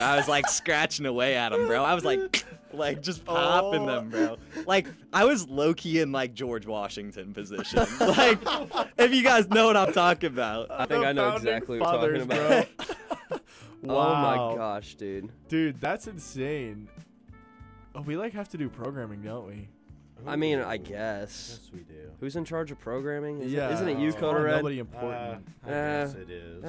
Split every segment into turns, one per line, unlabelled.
I was like scratching away at them, bro. I was like just popping them, bro. Like I was low-key in like George Washington position. Like if you guys know what I'm talking about.
I think I know exactly what you're talking about.
Wow.
Oh my gosh, dude.
Dude, that's insane. Oh, we like have to do programming, don't we?
I mean, I guess.
Yes, we do.
Who's in charge of programming?
Yeah.
Isn't it you,
Probably
Coda Red?
Nobody important.
I guess it is.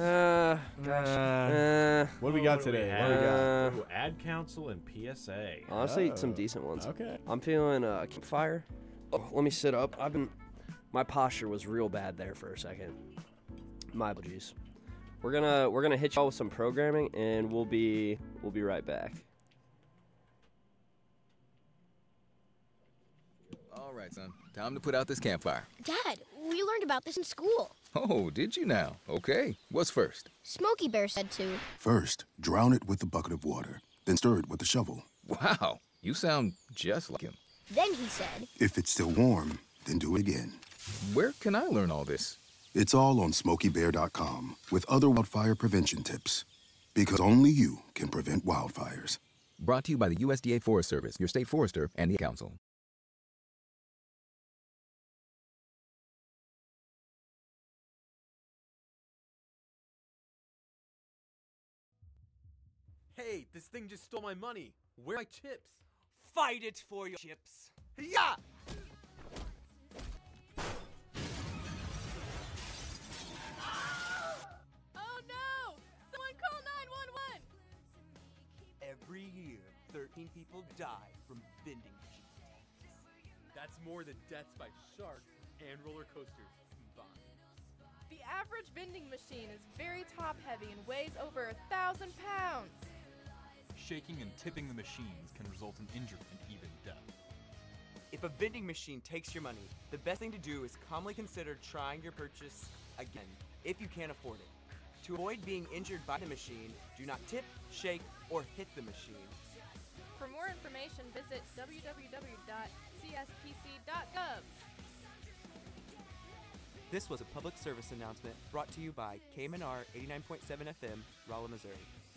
What do we got today? What do we got?
Ooh, Ad Council and PSA.
Honestly,
Oh,
some decent ones.
Okay.
I'm feeling campfire. Oh, let me sit up. My posture was real bad there for a second. My apologies. We're gonna hit y'all with some programming, and we'll be right back.
All right, son. Time to put out this campfire.
Dad, we learned about this in school.
Oh, did you now? Okay. What's first?
Smokey Bear said to.
First, drown it with a bucket of water, then stir it with a shovel.
Wow. You sound just like him.
Then he said.
If it's still warm, then do it again.
Where can I learn all this?
It's all on SmokeyBear.com with other wildfire prevention tips. Because only you can prevent wildfires.
Brought to you by the USDA Forest Service, your state forester, and the council.
Hey, this thing just stole my money. Where are my chips?
Fight it for your chips.
Yeah!
Oh no! Someone call 911!
Every year, 13 people die from vending machines.
That's more than deaths by sharks and roller coasters combined.
The average vending machine is very top-heavy and weighs over 1,000 pounds.
Shaking and tipping the machines can result in injury and even death.
If a vending machine takes your money, the best thing to do is calmly consider trying your purchase again, if you can't afford it. To avoid being injured by the machine, do not tip, shake, or hit the machine.
For more information, visit www.cspc.gov.
This was a public service announcement brought to you by KMNR 89.7 FM, Rolla, Missouri.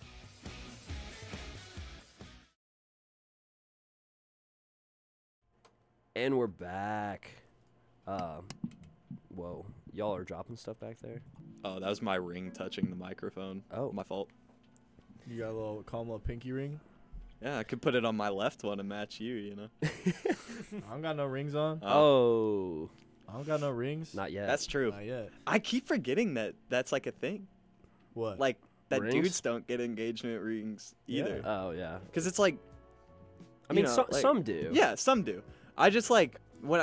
And we're back. Whoa, y'all are dropping stuff back there.
Oh, that was my ring touching the microphone.
Oh,
my fault.
You got a little pinky ring?
Yeah, I could put it on my left one and match you, you know.
I don't got no rings on.
Oh.
I don't got no rings.
Not yet.
That's true.
Not yet.
I keep forgetting that that's like a thing.
What?
Like that
Rings?
dudes don't get engagement rings either.
Yeah.
Oh yeah.
Cuz it's like
I mean,
know, like-
some do.
Yeah, some do. I just like when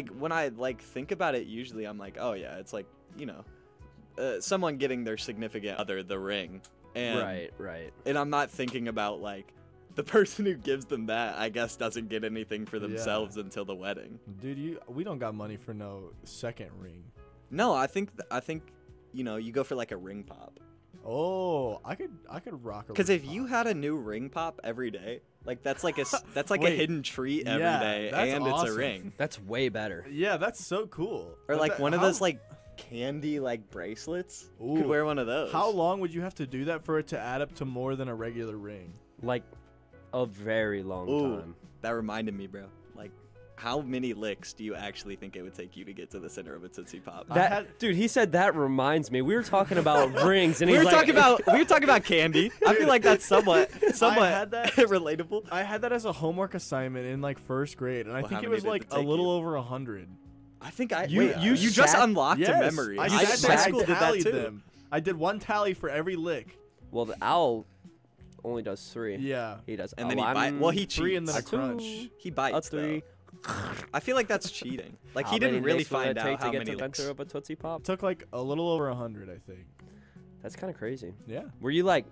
I think about it, usually I'm like, "Oh yeah, it's like, you know, someone getting their significant other the ring." And
Right.
And I'm not thinking about like the person who gives them that, I guess, doesn't get anything for themselves until the wedding.
Dude, we don't got money for no second ring.
No, I think you know, you go for like a ring pop.
Oh, I could rock a
Because
ring
if
pop.
you had a new ring pop every day, like that's like a
Wait,
hidden treat every
yeah,
day,
that's
and it's a
awesome.
ring.
That's way better.
Yeah, that's so cool.
Or
But
like
that-
one of
how-
those like candy like bracelets. You could
Ooh,
wear one of those.
How long would you have to do that for it to add up to more than a regular ring?
Like a very long
Ooh,
time.
that reminded me, bro. Like, how many licks do you actually think it would take you to get to the center of a Tootsie Pop?
Dude, he said that reminds me. We were talking about rings, and
we
he's
were
like,
talking about candy. I feel like that's somewhat
had that-
relatable.
I had that as a homework assignment in like first grade, and I
Well,
think
how
it
many
was
did
like
it
a
take
little
you?
over 100.
I think
You-
wait,
you
you just
sat-
unlocked
Yes,
a memory.
I
My
sat
school
there
did
and
that
tallied
too.
them. I did one tally for every lick.
well, the owl only does 3.
Yeah.
He does.
And then he
I'm
bites. Well, he cheats.
3 and then a
2.
crunch.
He bites
A 3.
though. I feel like that's cheating. Like
How
he didn't
many
really
licks would
find
that take
out how
to get
many
to the
licks.
center of a Tootsie Pop.
Took like a little over 100, I think.
That's kind of crazy.
Yeah.
Were you like?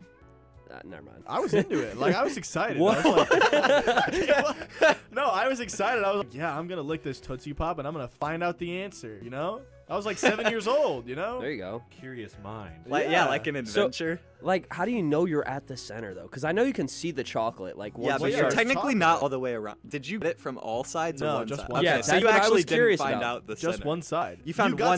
Never mind.
I was into it. Like I was excited.
What?
I was like, no, I was excited. I was like, yeah, I'm gonna lick this Tootsie Pop and I'm gonna find out the answer. You know? I was like 7 years old. You know?
There you go.
Curious mind.
Like yeah, like an
So-
adventure.
Like, how do you know you're at the center though? Because I know you can see the chocolate. Like,
Yeah,
once
but
you
you're
start-
technically not all the way around. Did you get it from all sides or
No,
one
just
side?
one
Okay,
side.
so
That's
you
what I
actually
was
didn't
curious
find
about.
out the
Just
center.
one side.
You found
got
one